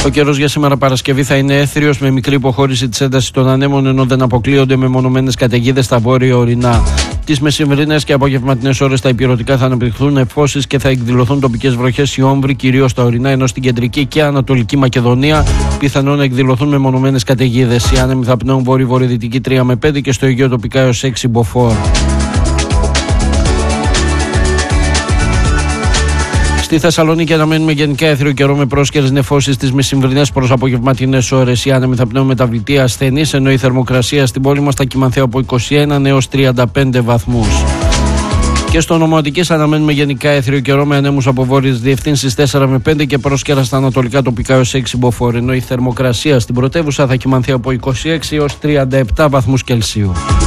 Ο καιρός για σήμερα Παρασκευή θα είναι έθριος με μικρή υποχώρηση της έντασης των ανέμων, ενώ δεν αποκλείονται μεμονωμένες καταιγίδες στα βόρεια ορεινά. Τις μεσημβρινές και απογευματινές ώρες στα ηπειρωτικά θα αναπτυχθούν νεφώσεις και θα εκδηλωθούν τοπικές βροχές ή όμβροι, κυρίως στα ορεινά, ενώ στην κεντρική και ανατολική Μακεδονία πιθανόν να εκδηλωθούν μεμονωμένες καταιγίδες. Οι άνεμοι θα πνέουν βόρειο-βορειοδυτική 3 με 5 και στο Αιγαίο τοπικά έως 6 μποφόρ. Στη Θεσσαλονίκη αναμένουμε γενικά έθριο καιρό με πρόσκαιρες νεφώσεις τις μεσημβρινές προς απογευματινές ώρες. Οι άνεμοι θα πνέουν μεταβλητή ασθενής, ενώ η θερμοκρασία στην πόλη μας θα κυμανθεί από 21 έως 35 βαθμούς. Και στο Νομό Αττικής αναμένουμε γενικά έθριο καιρό με ανέμους από βόρειες διευθύνσεις 4 με 5 και πρόσκαιρα στα ανατολικά τοπικά έως 6 μποφόρ, ενώ η θερμοκρασία στην πρωτεύουσα θα κυμανθεί από 26 έως 37 βαθμούς Κελσίου.